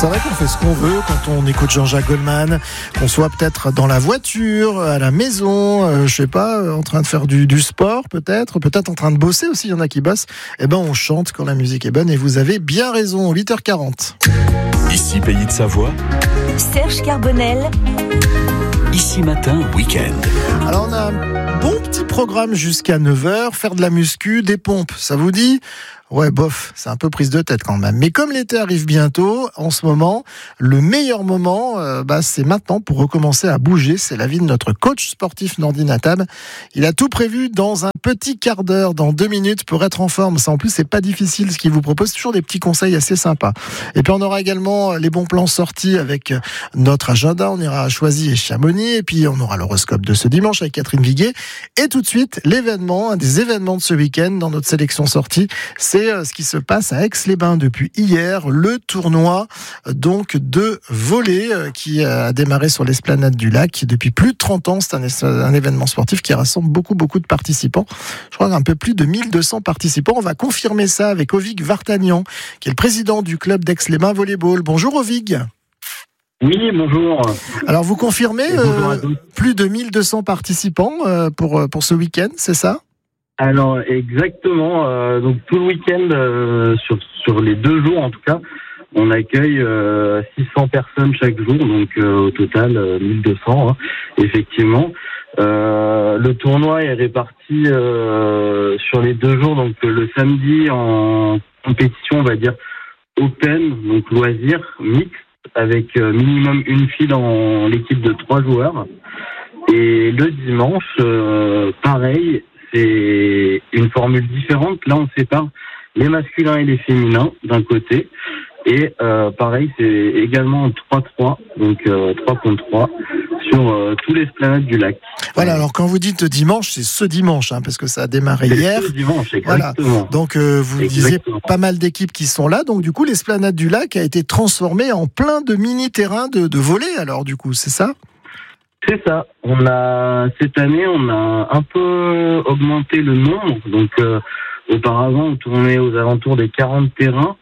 C'est vrai qu'on fait ce qu'on veut quand on écoute Jean-Jacques Goldman, qu'on soit peut-être dans la voiture, à la maison, je sais pas, en train de faire du sport peut-être en train de bosser aussi, il y en a qui bossent. Eh ben on chante quand la musique est bonne et vous avez bien raison, 8h40. Ici Pays de Savoie, Serge Carbonel. Ici Matin, week-end. Alors on a un bon petit programme jusqu'à 9h, faire de la muscu, des pompes, ça vous dit ? Ouais, bof, c'est un peu prise de tête quand même. Mais comme l'été arrive bientôt, en ce moment, le meilleur moment, c'est maintenant pour recommencer à bouger. C'est l'avis de notre coach sportif Nordine Attab. Il a tout prévu dans un petit quart d'heure, dans 2 minutes, pour être en forme. Ça, en plus, c'est pas difficile ce qu'il vous propose. Toujours des petits conseils assez sympas. Et puis, on aura également les bons plans sortis avec notre agenda. On ira à Choisy et Chamonix. Et puis, on aura l'horoscope de ce dimanche avec Catherine Viguet. Et tout de suite, l'événement, un des événements de ce week-end dans notre sélection sortie, c'est ce qui se passe à Aix-les-Bains depuis hier, le tournoi donc de volley qui a démarré sur l'esplanade du lac depuis plus de 30 ans. C'est un événement sportif qui rassemble beaucoup de participants. Je crois un peu plus de 1200 participants. On va confirmer ça avec Ovig Vartagnan, qui est le président du club d'Aix-les-Bains Volleyball. Bonjour Ovig. Oui, bonjour. Alors vous confirmez plus de 1200 participants pour ce week-end, c'est ça ? Alors exactement, donc tout le week-end, sur les 2 jours en tout cas, on accueille 600 personnes chaque jour, donc au total 1200 effectivement. Le tournoi est réparti sur les 2 jours, donc le samedi en compétition, on va dire open, donc loisir, mixte, avec minimum une fille dans l'équipe de 3 joueurs. Et le dimanche, pareil, c'est une formule différente. Là, on sépare les masculins et les féminins d'un côté. Et pareil, c'est également en 3-3, donc 3 contre 3, sur tous les esplanades du lac. Voilà, alors quand vous dites dimanche, c'est ce dimanche, parce que ça a démarré hier. C'est ce dimanche, exactement. Voilà. Donc vous disiez pas mal d'équipes qui sont là. Donc du coup, l'esplanade du lac a été transformée en plein de mini-terrains de volley, alors du coup, c'est ça ? C'est ça. Cette année, on a un peu augmenté le nombre. Donc, auparavant, on tournait aux alentours des 40 terrains.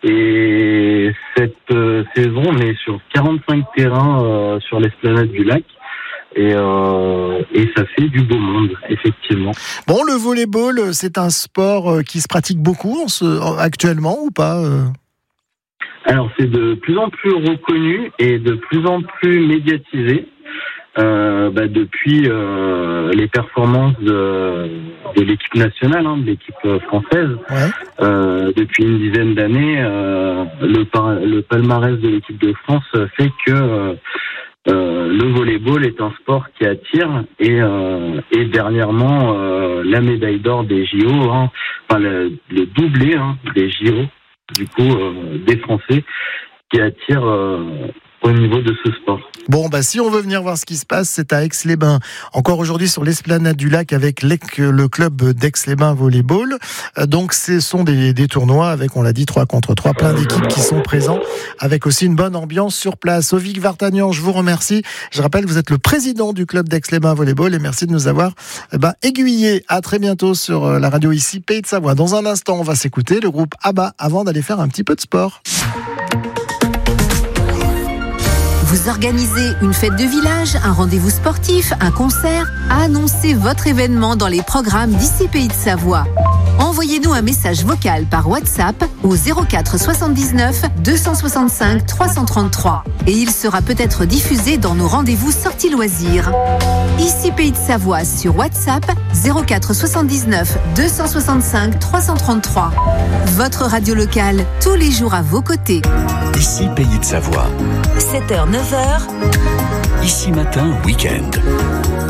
Et cette saison, on est sur 45 terrains sur l'esplanade du lac. Et ça fait du beau monde, effectivement. Bon, le volleyball, c'est un sport qui se pratique beaucoup actuellement ou pas Alors, c'est de plus en plus reconnu et de plus en plus médiatisé. Depuis les performances de l'équipe nationale, de l'équipe française, depuis une dizaine d'années, le palmarès de l'équipe de France fait que le volleyball est un sport qui attire et dernièrement la médaille d'or des JO, le doublé des JO du coup des Français qui attire au niveau de ce sport. Bon, si on veut venir voir ce qui se passe, c'est à Aix-les-Bains. Encore aujourd'hui sur l'esplanade du lac avec le club d'Aix-les-Bains Volleyball. Donc, ce sont des tournois avec, on l'a dit, 3 contre 3, plein d'équipes qui sont présentes, avec aussi une bonne ambiance sur place. Ovig Vartagnan, je vous remercie. Je rappelle que vous êtes le président du club d'Aix-les-Bains Volleyball et merci de nous avoir aiguillés. À très bientôt sur la radio ici, Pays de Savoie. Dans un instant, on va s'écouter le groupe ABBA avant d'aller faire un petit peu de sport. Vous organisez une fête de village, un rendez-vous sportif, un concert? Annoncez votre événement dans les programmes d'ici Pays de Savoie. Envoyez-nous un message vocal par WhatsApp au 04 79 265 333 et il sera peut-être diffusé dans nos rendez-vous sorties loisirs. Ici Pays de Savoie sur WhatsApp 04 79 265 333. Votre radio locale, tous les jours à vos côtés. Ici Pays de Savoie. 7h, 9h. Ici Matin, week-end.